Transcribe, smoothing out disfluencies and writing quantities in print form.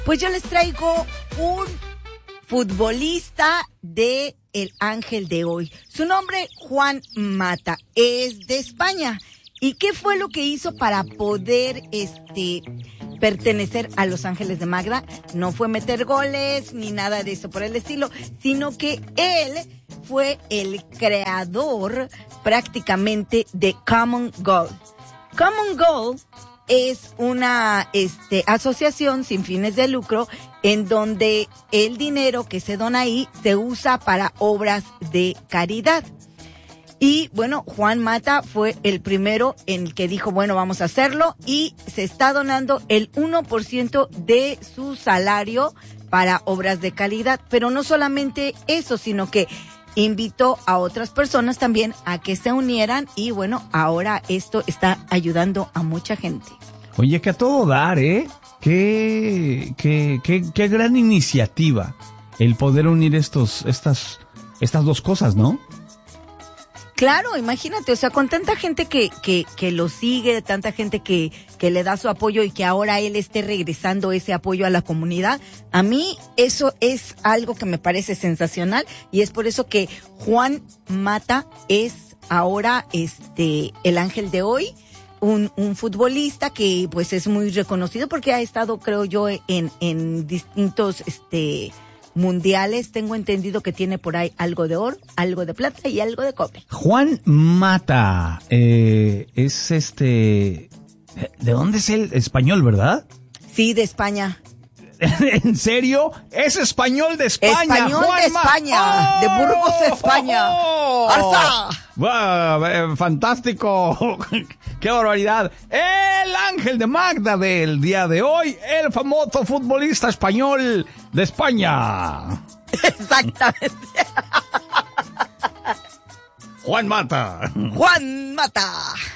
Pues yo les traigo un futbolista de El Ángel de hoy. Su nombre, Juan Mata, es de España. ¿Y qué fue lo que hizo para poder pertenecer a Los Ángeles de Magda? No fue meter goles ni nada de eso por el estilo, sino que él fue el creador prácticamente de Common Goal. Common Goal es una asociación sin fines de lucro en donde el dinero que se dona ahí se usa para obras de caridad. Y bueno, Juan Mata fue el primero en el que dijo, bueno, vamos a hacerlo, y se está donando el 1% de su salario para obras de caridad. Pero no solamente eso, sino que invitó a otras personas también a que se unieran y bueno, ahora esto está ayudando a mucha gente. Oye, que a todo dar, ¿eh? Qué gran iniciativa el poder unir estas dos cosas, ¿no? Claro, imagínate, o sea, con tanta gente que lo sigue, tanta gente que le da su apoyo y que ahora él esté regresando ese apoyo a la comunidad, a mí eso es algo que me parece sensacional y es por eso que Juan Mata es ahora el ángel de hoy, un futbolista que pues es muy reconocido porque ha estado, creo yo, en distintos mundiales. Tengo entendido que tiene por ahí algo de oro, algo de plata y algo de cobre. Juan Mata es ¿de dónde es él? Español, ¿verdad? Sí, de España. ¿En serio? Es español de España. Español Juan de España, de Burgos, España. ¡Arza! ¡Fantástico! ¡Qué barbaridad! El ángel de Magda del día de hoy, el famoso futbolista español de España. Exactamente. Juan Mata. Juan Mata.